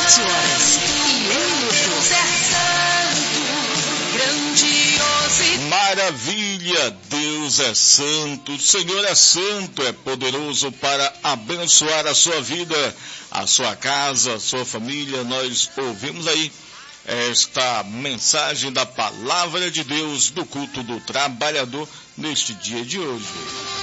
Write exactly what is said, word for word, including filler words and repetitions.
sete horas e um minuto. Santo, grandioso. Maravilha, Deus é santo, o Senhor é santo, é poderoso para abençoar a sua vida, a sua casa, a sua família. Nós ouvimos aí esta mensagem da palavra de Deus do culto do trabalhador neste dia de hoje.